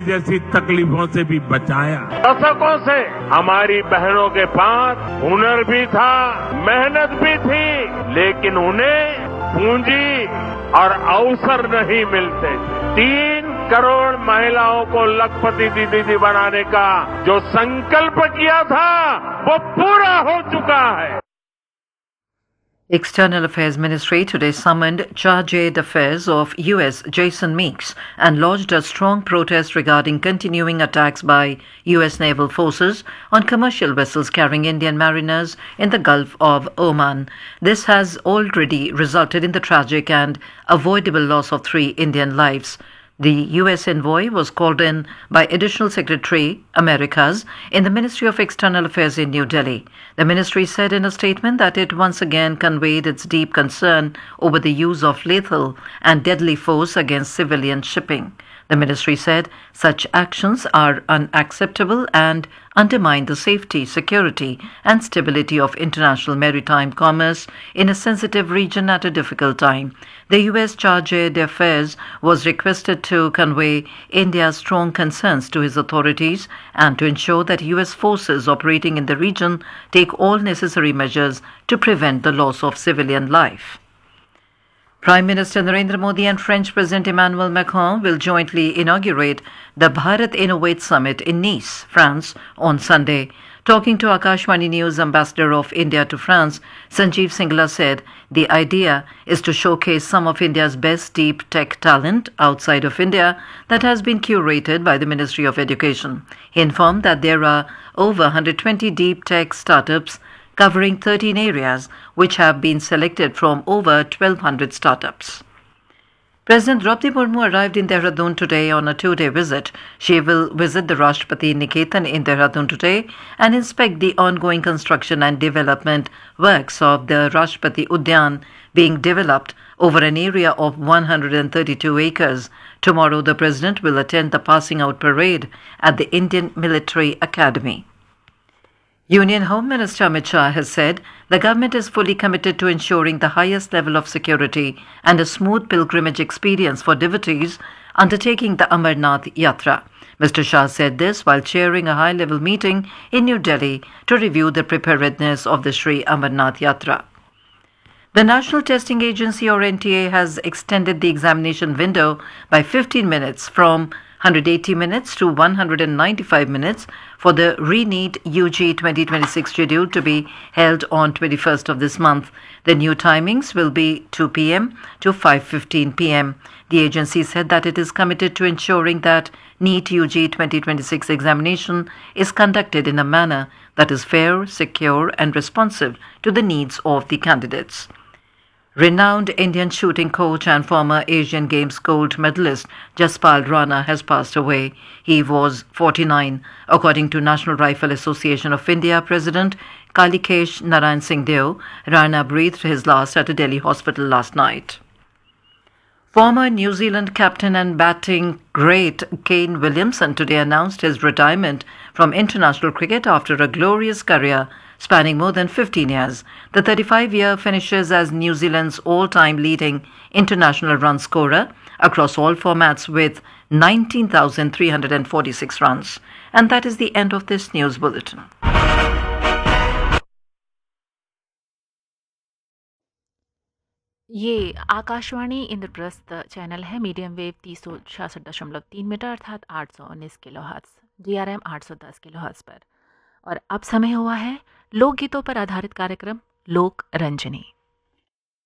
जैसी तकलीफों से भी बचाया। दशकों से हमारी बहनों के पास हुनर भी था, मेहनत भी थी, लेकिन उन्हें पूंजी और अवसर नहीं मिलते थे। 3 करोड़ महिलाओं को लखपति दीदी बनाने का जो संकल्प किया था वो पूरा हो चुका है। External Affairs Ministry today summoned Chargé d'Affaires of US Jason Meeks and lodged a strong protest regarding continuing attacks by US naval forces on commercial vessels carrying Indian mariners in the Gulf of Oman. This has already resulted in the tragic and avoidable loss of 3 Indian lives. The U.S. envoy was called in by Additional Secretary Americas in the Ministry of External Affairs in New Delhi. The ministry said in a statement that it once again conveyed its deep concern over the use of lethal and deadly force against civilian shipping. The ministry said such actions are unacceptable and undermine the safety, security and stability of international maritime commerce in a sensitive region at a difficult time. The U.S. Chargé d'Affaires was requested to convey India's strong concerns to his authorities and to ensure that U.S. forces operating in the region take all necessary measures to prevent the loss of civilian life. Prime Minister Narendra Modi and French President Emmanuel Macron will jointly inaugurate the Bharat Innovate Summit in Nice, France, on Sunday. Talking to Akashvani News Ambassador of India to France, Sanjeev Singla said the idea is to showcase some of India's best deep tech talent outside of India that has been curated by the Ministry of Education. He informed that there are over 120 deep tech startups covering 13 areas which have been selected from over 1,200 startups. President Draupadi Murmu arrived in Dehradun today on a 2-day visit. She will visit the Rashtrapati Niketan in Dehradun today and inspect the ongoing construction and development works of the Rashtrapati Udyan being developed over an area of 132 acres. Tomorrow, the President will attend the passing out parade at the Indian Military Academy. Union Home Minister Amit Shah has said the government is fully committed to ensuring the highest level of security and a smooth pilgrimage experience for devotees undertaking the Amarnath Yatra. Mr. Shah said this while chairing a high-level meeting in New Delhi to review the preparedness of the Sri Amarnath Yatra. The National Testing Agency or NTA has extended the examination window by 15 minutes from 180 minutes to 195 minutes for the ReNeet UG 2026 schedule to be held on 21st of this month. The new timings will be 2 p.m. to 5:15 p.m. The agency said that it is committed to ensuring that NEET UG 2026 examination is conducted in a manner that is fair, secure and responsive to the needs of the candidates. Renowned Indian shooting coach and former Asian Games gold medalist Jaspal Rana has passed away. He was 49. According to National Rifle Association of India President Kalikesh Narayan Singh Deo, Rana breathed his last at a Delhi hospital last night. Former New Zealand captain and batting great Kane Williamson today announced his retirement from international cricket after a glorious career spanning more than 15 years. The 35-year finishes as New Zealand's all-time leading international run scorer across all formats with 19,346 runs. And that is the end of this news bulletin. ये Akashvani Indraprastha channel है, medium wave 366.3 metre अर्थात 819 kilohertz, DRM 810 kilohertz पर। और अब समय हुआ है लोकगीतों पर आधारित कार्यक्रम लोक रंजनी।